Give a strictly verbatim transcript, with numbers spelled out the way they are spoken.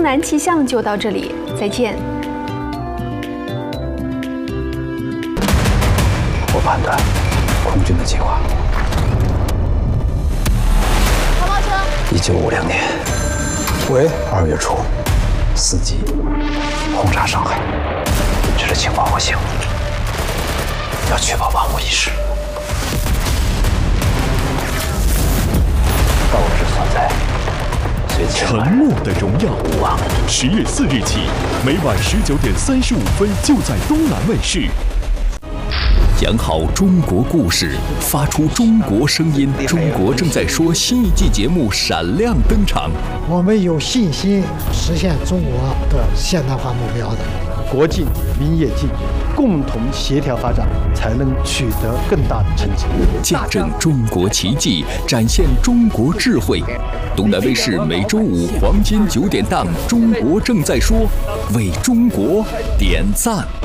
南气象就到这里，再见。 我判断，空军的计划。 跑跑车。 一九五零年， 喂， 二月初，四机轰炸上海，这是情报和信物，要确保万无一失。报纸所在。 沉默的荣耀，十月四日起，每晚十九点三十五分就在东南卫视。讲好中国故事，发出中国声音。中国正在说新一季节目闪亮登场。 我们有信心实现中国的现代化目标的。 国进民也进，共同协调发展，才能取得更大的成绩。 见证中国奇迹，展现中国智慧。东南卫视每周五黄金九点档《中国正在说》，为中国点赞。